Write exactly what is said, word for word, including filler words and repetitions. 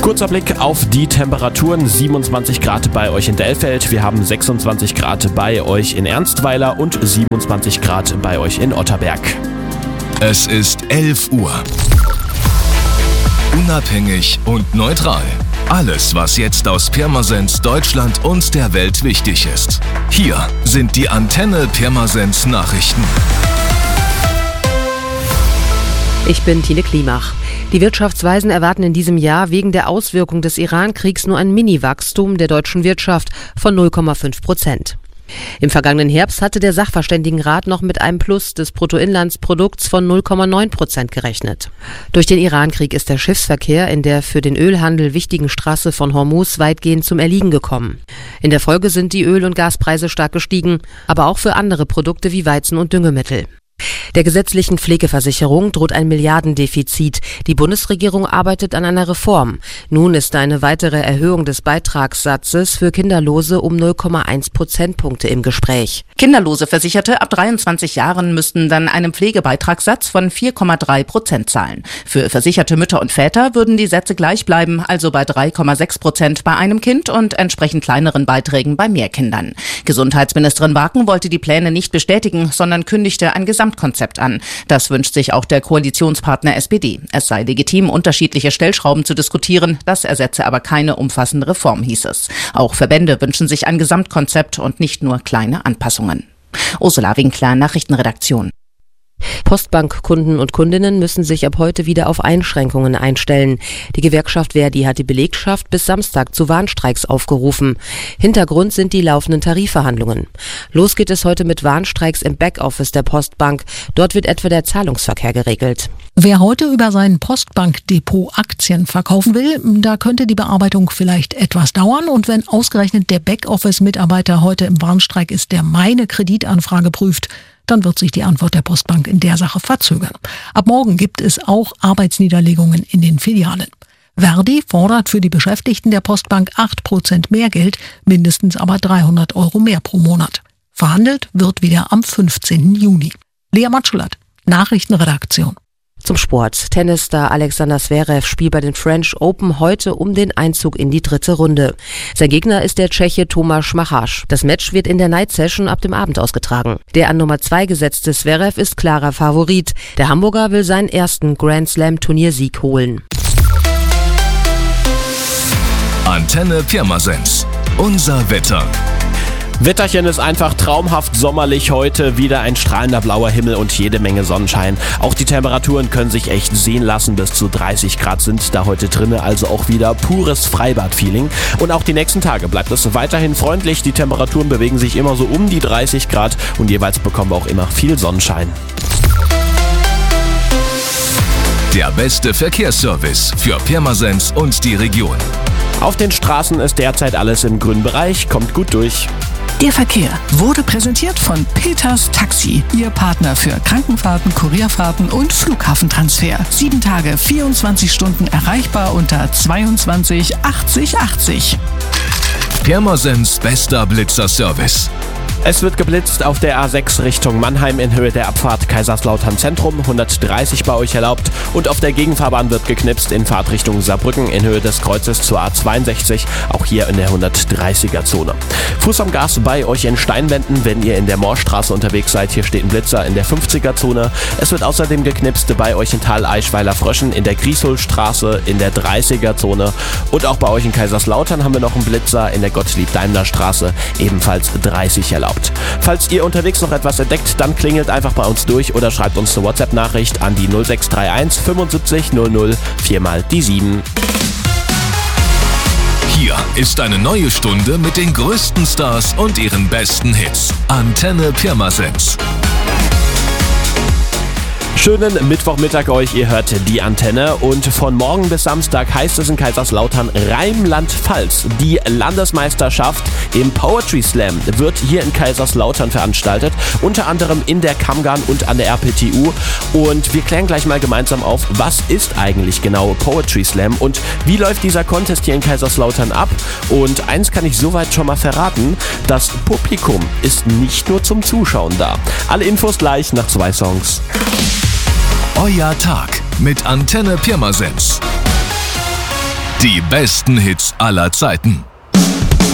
Kurzer Blick auf die Temperaturen. siebenundzwanzig Grad bei euch in Dellfeld. Wir haben sechsundzwanzig Grad bei euch in Ernstweiler und siebenundzwanzig Grad bei euch in Otterberg. Es ist elf Uhr. Unabhängig und neutral. Alles, was jetzt aus Pirmasens, Deutschland und der Welt wichtig ist. Hier sind die Antenne Pirmasens Nachrichten. Ich bin Tine Klimach. Die Wirtschaftsweisen erwarten in diesem Jahr wegen der Auswirkung des Iran-Kriegs nur ein Mini-Wachstum der deutschen Wirtschaft von null Komma fünf Prozent. Im vergangenen Herbst hatte der Sachverständigenrat noch mit einem Plus des Bruttoinlandsprodukts von null Komma neun Prozent gerechnet. Durch den Iran-Krieg ist der Schiffsverkehr in der für den Ölhandel wichtigen Straße von Hormuz weitgehend zum Erliegen gekommen. In der Folge sind die Öl- und Gaspreise stark gestiegen, aber auch für andere Produkte wie Weizen und Düngemittel. Der gesetzlichen Pflegeversicherung droht ein Milliardendefizit. Die Bundesregierung arbeitet an einer Reform. Nun ist eine weitere Erhöhung des Beitragssatzes für Kinderlose um null Komma eins Prozentpunkte im Gespräch. Kinderlose Versicherte ab dreiundzwanzig Jahren müssten dann einen Pflegebeitragssatz von vier Komma drei Prozent zahlen. Für versicherte Mütter und Väter würden die Sätze gleich bleiben, also bei drei Komma sechs Prozent bei einem Kind und entsprechend kleineren Beiträgen bei mehr Kindern. Gesundheitsministerin Barken wollte die Pläne nicht bestätigen, sondern kündigte ein Gesamtkonzept an. Das wünscht sich auch der Koalitionspartner S P D. Es sei legitim, unterschiedliche Stellschrauben zu diskutieren. Das ersetze aber keine umfassende Reform, hieß es. Auch Verbände wünschen sich ein Gesamtkonzept und nicht nur kleine Anpassungen. Ursula Winkler, Nachrichtenredaktion. Postbankkunden und Kundinnen müssen sich ab heute wieder auf Einschränkungen einstellen. Die Gewerkschaft Verdi hat die Belegschaft bis Samstag zu Warnstreiks aufgerufen. Hintergrund sind die laufenden Tarifverhandlungen. Los geht es heute mit Warnstreiks im Backoffice der Postbank. Dort wird etwa der Zahlungsverkehr geregelt. Wer heute über sein Postbankdepot Aktien verkaufen will, da könnte die Bearbeitung vielleicht etwas dauern. Und wenn ausgerechnet der Backoffice-Mitarbeiter heute im Warnstreik ist, der meine Kreditanfrage prüft, dann wird sich die Antwort der Postbank in der Sache verzögern. Ab morgen gibt es auch Arbeitsniederlegungen in den Filialen. Verdi fordert für die Beschäftigten der Postbank acht Prozent mehr Geld, mindestens aber dreihundert Euro mehr pro Monat. Verhandelt wird wieder am fünfzehnten Juni. Lea Matschullat, Nachrichtenredaktion. Zum Sport. Tennisstar Alexander Zverev spielt bei den French Open heute um den Einzug in die dritte Runde. Sein Gegner ist der Tscheche Tomáš Machač. Das Match wird in der Night Session ab dem Abend ausgetragen. Der an Nummer zwei gesetzte Zverev ist klarer Favorit. Der Hamburger will seinen ersten Grand Slam Turniersieg holen. Antenne Pirmasens. Unser Wetter. Wetterchen ist einfach traumhaft sommerlich heute. Wieder ein strahlender blauer Himmel und jede Menge Sonnenschein. Auch die Temperaturen können sich echt sehen lassen. Bis zu dreißig Grad sind da heute drinne, also auch wieder pures Freibad-Feeling. Und auch die nächsten Tage bleibt es weiterhin freundlich. Die Temperaturen bewegen sich immer so um die dreißig Grad und jeweils bekommen wir auch immer viel Sonnenschein. Der beste Verkehrsservice für Pirmasens und die Region. Auf den Straßen ist derzeit alles im grünen Bereich. Kommt gut durch. Der Verkehr wurde präsentiert von Peters Taxi, Ihr Partner für Krankenfahrten, Kurierfahrten und Flughafentransfer. Sieben Tage, vierundzwanzig Stunden erreichbar unter zweiundzwanzig achtzig achtzig. Pirmasens bester Blitzerservice. Es wird geblitzt auf der A sechs Richtung Mannheim in Höhe der Abfahrt Kaiserslautern Zentrum, hundertdreißig bei euch erlaubt. Und auf der Gegenfahrbahn wird geknipst in Fahrtrichtung Saarbrücken in Höhe des Kreuzes zur A zweiundsechzig, auch hier in der hundertdreißiger Zone. Fuß am Gas bei euch in Steinwenden, wenn ihr in der Moorstraße unterwegs seid. Hier steht ein Blitzer in der fünfziger Zone. Es wird außerdem geknipst bei euch in Tal-Eichweiler-Fröschen in der Grießholstraße in der dreißiger Zone. Und auch bei euch in Kaiserslautern haben wir noch einen Blitzer in der Gottlieb-Daimler-Straße, ebenfalls dreißig erlaubt. Falls ihr unterwegs noch etwas entdeckt, dann klingelt einfach bei uns durch oder schreibt uns eine WhatsApp-Nachricht an die null sechs drei eins fünfundsiebzig null null vier mal die sieben. Hier ist eine neue Stunde mit den größten Stars und ihren besten Hits. Antenne Pirmasens. Schönen Mittwochmittag euch, ihr hört die Antenne und von morgen bis Samstag heißt es in Kaiserslautern Rheinland-Pfalz. Die Landesmeisterschaft im Poetry Slam wird hier in Kaiserslautern veranstaltet, unter anderem in der Kammgarn und an der R P T U und wir klären gleich mal gemeinsam auf, was ist eigentlich genau Poetry Slam und wie läuft dieser Contest hier in Kaiserslautern ab und eins kann ich soweit schon mal verraten, das Publikum ist nicht nur zum Zuschauen da. Alle Infos gleich nach zwei Songs. Euer Tag mit Antenne Pirmasens. Die besten Hits aller Zeiten.